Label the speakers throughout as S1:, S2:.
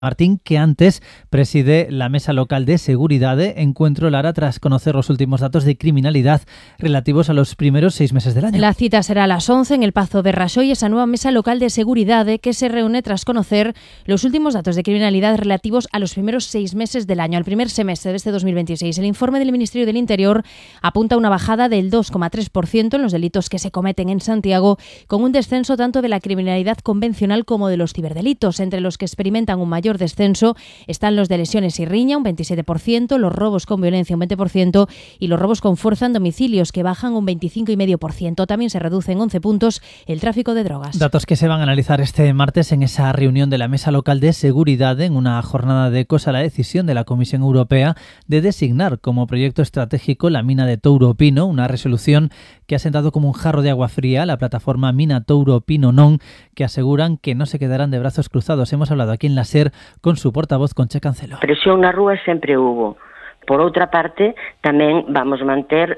S1: Martín, que antes preside la Mesa Local de Seguridad de Encuentro Lara tras conocer los últimos datos de criminalidad relativos a los primeros 6 meses del año.
S2: La cita será a las 11 en el Pazo de Raxoi, esa nueva Mesa Local de Seguridad que se reúne tras conocer los últimos datos de criminalidad relativos a los primeros 6 meses del año, al primer semestre de este 2026. El informe del Ministerio del Interior apunta a una bajada del 2,3% en los delitos que se cometen en Santiago, con un descenso tanto de la criminalidad convencional como de los ciberdelitos. Entre los que experimentan un mayor descenso están los de lesiones y riña, un 27%, los robos con violencia, un 20%, y los robos con fuerza en domicilios, que bajan un 25,5%. También se reduce en 11 puntos el tráfico de drogas.
S1: Datos que se van a analizar este martes en esa reunión de la Mesa Local de Seguridad, en una jornada de ecos a la decisión de la Comisión Europea de designar como proyecto estratégico la mina de Touro Pino, una resolución que ha sentado como un jarro de agua fría a la plataforma Mina Touro Pino Non, que aseguran que no se quedarán de brazos cruzados. Hemos hablado aquí en la SER con su portavoz, Concha Cancelo.
S3: Presión na rúa sempre hubo. Por outra parte, tamén vamos manter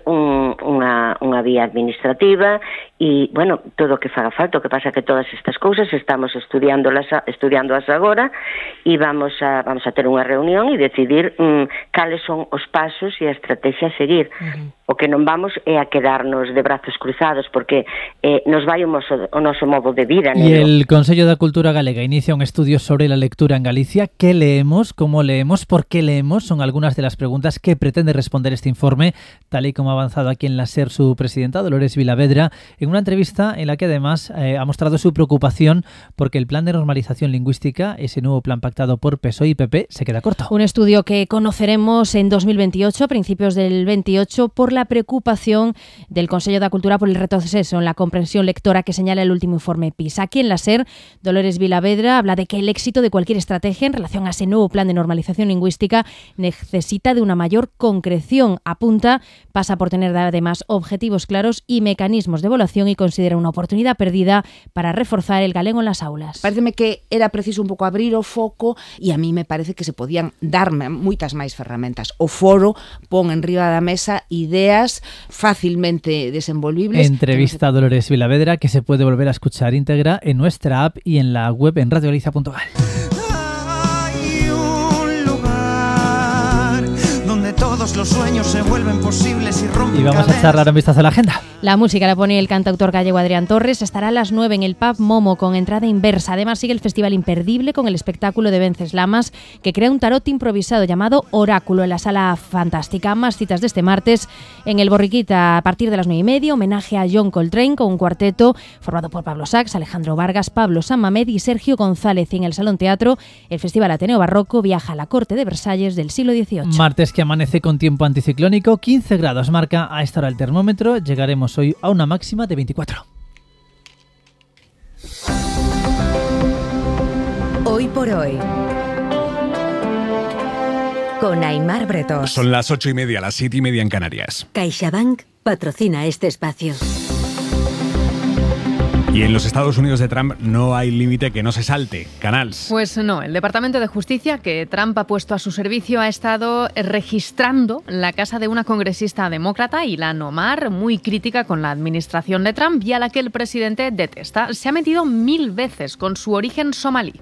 S3: unha vía administrativa e, bueno, todo o que faga falta. O que pasa que todas estas cousas estamos estudiándoas agora e vamos a ter unha reunión e decidir cales son os pasos e a estrategia a seguir. O que non vamos é a quedarnos de brazos cruzados, porque nos vai o noso modo de vida.
S1: E el Consello da Cultura Galega inicia un estudio sobre la lectura en Galicia. ¿Qué leemos? ¿Cómo leemos? ¿Por qué leemos? Son algunas de las preguntas que pretende responder este informe, tal y como ha avanzado aquí en la SER su presidenta, Dolores Vilavedra, en una entrevista en la que además ha mostrado su preocupación porque el plan de normalización lingüística, ese nuevo plan pactado por PSOE y PP, se queda corto.
S2: Un estudio que conoceremos en 2028, principios del 28, por la preocupación del Consello da Cultura por el retroceso en la comprensión lectora que señala el último informe PISA. Aquí en la SER, Dolores Vilavedra habla de que el éxito de cualquier estrategia en relación a ese nuevo plan de normalización lingüística necesita de una mayor concreción. Apunta, pasa por tener además objetivos claros y mecanismos de evaluación, y considera una oportunidad perdida para reforzar el galego en las aulas.
S4: Pareceme que era preciso un pouco abrir o foco, e a mí me parece que se podían dar moitas máis ferramentas. O foro pon en riba da mesa ideas fácilmente desenvolvibles.
S1: Entrevista a Dolores Vilavedra que se puede volver a escuchar íntegra en nuestra app y en la web en radiogalicia.gal.
S5: Todos los sueños se vuelven posibles y rompen.
S1: Y vamos a echarle un vistazo a la agenda.
S2: La música la pone el cantautor gallego Adrián Torres. Estará a las 9 en el pub Momo con entrada inversa. Además sigue el festival imperdible con el espectáculo de Venceslamas, que crea un tarot improvisado llamado Oráculo en la Sala Fantástica. Más citas de este martes en el Borriquita a partir de las 9:30. Homenaje a John Coltrane con un cuarteto formado por Pablo Sachs, Alejandro Vargas, Pablo Sanmamed y Sergio González. Y en el Salón Teatro, el Festival Ateneo Barroco viaja a la corte de Versalles del siglo XVIII.
S1: Martes que amanece con tiempo anticiclónico, 15 grados marca a esta hora el termómetro. Llegaremos hoy a una máxima de 24.
S6: Hoy por hoy, con Aimar Bretós.
S7: Son las 8:30, las 7:30 en Canarias.
S6: CaixaBank patrocina este espacio.
S7: Y en los Estados Unidos de Trump no hay límite que no se salte. Canals.
S8: Pues no, el Departamento de Justicia que Trump ha puesto a su servicio ha estado registrando la casa de una congresista demócrata, Ilhan Omar, muy crítica con la administración de Trump y a la que el presidente detesta. Se ha metido 1000 veces con su origen somalí.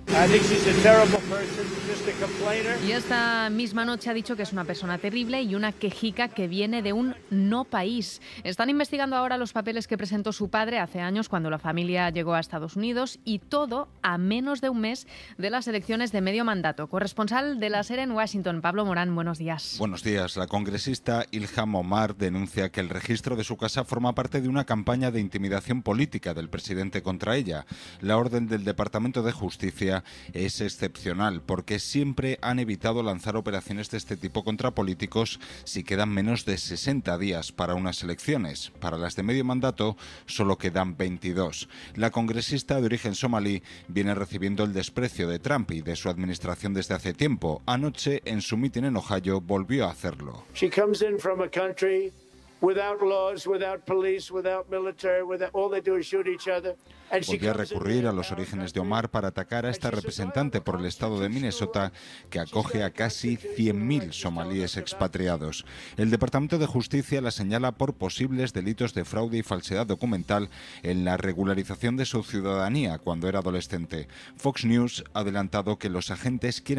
S8: Y esta misma noche ha dicho que es una persona terrible y una quejica que viene de un no país. Están investigando ahora los papeles que presentó su padre hace años cuando la familia llegó a Estados Unidos, y todo a menos de un mes de las elecciones de medio mandato. Corresponsal de la SER en Washington, Pablo Morán, buenos días.
S9: Buenos días. La congresista Ilhan Omar denuncia que el registro de su casa forma parte de una campaña de intimidación política del presidente contra ella. La orden del Departamento de Justicia es excepcional porque siempre han evitado lanzar operaciones de este tipo contra políticos si quedan menos de 60 días para unas elecciones. Para las de medio mandato solo quedan 22. La congresista de origen somalí viene recibiendo el desprecio de Trump y de su administración desde hace tiempo. Anoche, en su mitin en Ohio, volvió a hacerlo. Volvió a recurrir a los orígenes de Omar para atacar a esta representante por el estado de Minnesota, que acoge a casi 100.000 somalíes expatriados. El Departamento de Justicia la señala por posibles delitos de fraude y falsedad documental en la regularización de su ciudadanía cuando era adolescente. Fox News ha adelantado que los agentes quieren